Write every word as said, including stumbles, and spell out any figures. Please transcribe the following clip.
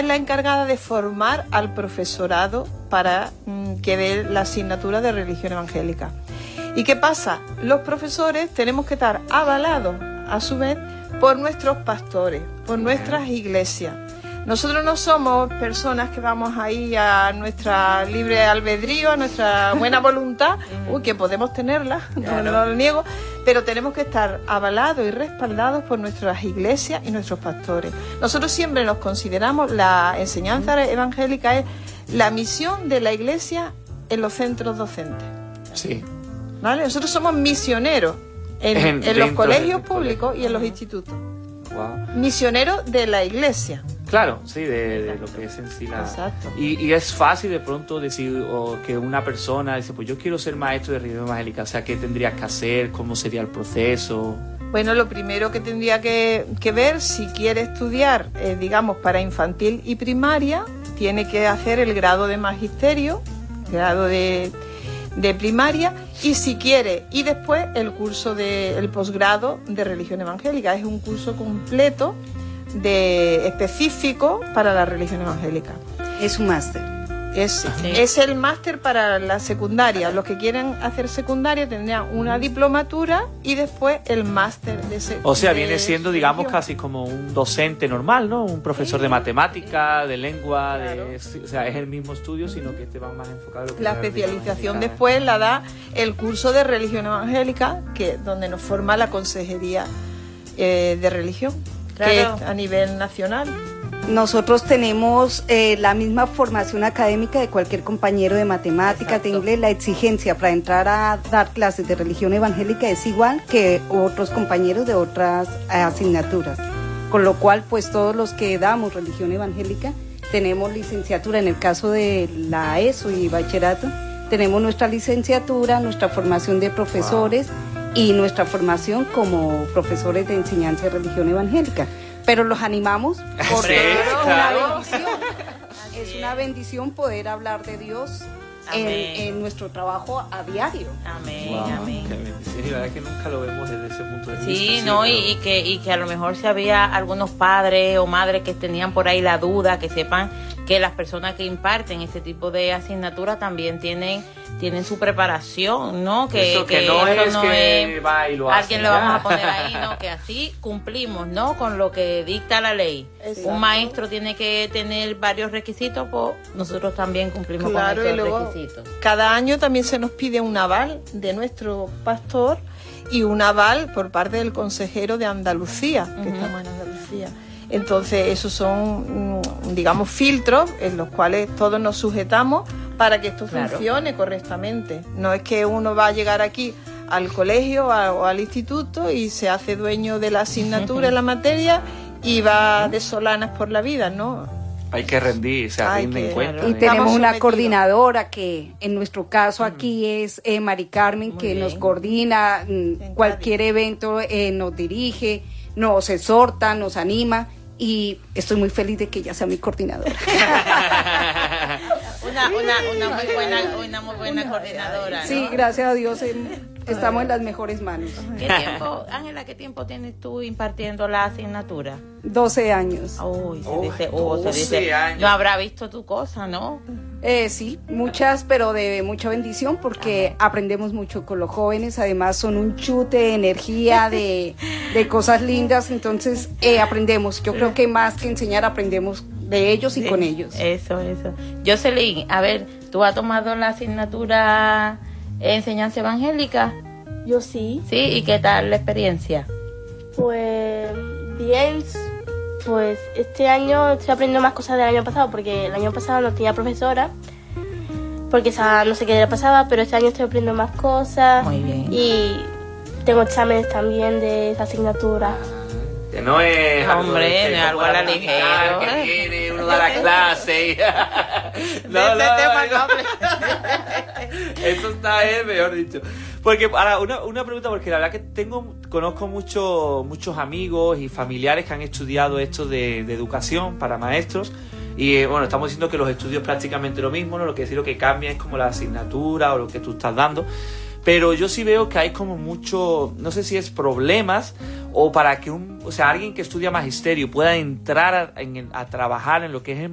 es la encargada de formar al profesorado para mm, que dé la asignatura de religión evangélica. ¿Y qué pasa? Los profesores tenemos que estar avalados, a su vez, por nuestros pastores, por nuestras iglesias. Nosotros no somos personas que vamos ahí a nuestra libre albedrío, a nuestra buena voluntad, uy, que podemos tenerla, no, no lo niego, pero tenemos que estar avalados y respaldados por nuestras iglesias y nuestros pastores. Nosotros siempre nos consideramos, la enseñanza evangélica es la misión de la iglesia en los centros docentes. Sí. ¿Vale? Nosotros somos misioneros en, en, en los colegios públicos y en los institutos. Wow. Misioneros de la iglesia. Claro, sí, de, de lo que es en sí la... Exacto. Y, y es fácil de pronto decir o que una persona dice, pues yo quiero ser maestro de religión evangélica, o sea, ¿qué tendrías que hacer? ¿Cómo sería el proceso? Bueno, lo primero que tendría que, que ver, si quiere estudiar, eh, digamos, para infantil y primaria, tiene que hacer el grado de magisterio, grado de, de primaria, y si quiere, y después el curso de, el posgrado de religión evangélica. Es un curso completo de específico para la religión evangélica. Es un máster. Es, sí. es el máster para la secundaria. Los que quieren hacer secundaria tendrían una diplomatura y después el máster de secundaria. O sea, viene siendo, digamos, casi como un docente normal, ¿no? Un profesor sí. de matemática, de lengua, claro. de, o sea, es el mismo estudio, sino que este va más enfocado en lo que la especialización después la da el curso de religión evangélica, que donde nos forma la consejería eh, de religión, claro. que es a nivel nacional. Nosotros tenemos eh, la misma formación académica de cualquier compañero de matemáticas, de inglés. La exigencia para entrar a dar clases de religión evangélica es igual que otros compañeros de otras eh, asignaturas. Con lo cual, pues todos los que damos religión evangélica tenemos licenciatura. En el caso de la ESO y bachillerato, tenemos nuestra licenciatura, nuestra formación de profesores wow. y nuestra formación como profesores de enseñanza de religión evangélica. Pero los animamos porque sí, es claro. una bendición. Es una bendición poder hablar de Dios en, en nuestro trabajo a diario. Amén, wow, amén. Qué bendición. Y la verdad es que nunca lo vemos desde ese punto de vista. Sí, no, y, y, que, y que a lo mejor si había algunos padres o madres que tenían por ahí la duda, que sepan que las personas que imparten este tipo de asignaturas también tienen tienen su preparación, ¿no? Que, eso, que, que no eso es no que es, va y lo hace. alguien lo vamos a poner ahí, ¿no? Que así cumplimos, ¿no? Con lo que dicta la ley. Exacto. Un maestro tiene que tener varios requisitos, pues nosotros también cumplimos claro, con esos y luego, requisitos. Cada año también se nos pide un aval de nuestro pastor y un aval por parte del consejero de Andalucía, que uh-huh. estamos en Andalucía. Entonces, esos son, digamos, filtros en los cuales todos nos sujetamos para que esto claro. funcione correctamente. No es que uno va a llegar aquí al colegio a, o al instituto y se hace dueño de la asignatura en la materia y va de solanas por la vida, ¿no? Hay que rendir, se rinde en cuenta. Y tenemos una coordinadora que en nuestro caso aquí es eh, Mari Carmen, Muy que bien. nos coordina mm, cualquier evento, eh, nos dirige, nos exhorta, nos anima. Y estoy muy feliz de que ella sea mi coordinadora. una, una, una muy buena, una muy buena coordinadora, ¿no? Sí, gracias a Dios eh, estamos en las mejores manos. ¿Qué tiempo, Ángela, qué tiempo tienes tú impartiendo la asignatura? doce años. Uy, se oh, dice, oh, se dice, años. No habrá visto tu cosa, ¿no? Eh, sí, muchas, pero de mucha bendición porque Ajá. aprendemos mucho con los jóvenes. Además son un chute de energía, de, de cosas lindas. Entonces eh, aprendemos. Yo creo que más que enseñar aprendemos de ellos y sí, con ellos. Eso, eso. Jocelyn, a ver, ¿tú has tomado la asignatura enseñanza evangélica? Yo sí. Sí, ¿y qué tal la experiencia? Pues bien. Pues este año estoy aprendiendo más cosas del año pasado porque el año pasado no tenía profesora porque esa no sé qué le pasaba, pero este año estoy aprendiendo más cosas. Muy bien. Y tengo exámenes también de esa asignatura. Que no es hombre, no es algo a la ligera. Que viene, uno da la clase y... no, no, tema, no, eso está eh, mejor dicho. Porque ahora una, una pregunta, porque la verdad que tengo conozco mucho, muchos amigos y familiares que han estudiado esto de, de educación para maestros y eh, bueno, estamos diciendo que los estudios es prácticamente lo mismo, ¿no? Lo que sí lo que cambia es como la asignatura o lo que tú estás dando. Pero yo sí veo que hay como mucho, no sé si es problemas o para que un, o sea, alguien que estudia magisterio pueda entrar a, en, a trabajar en lo que es el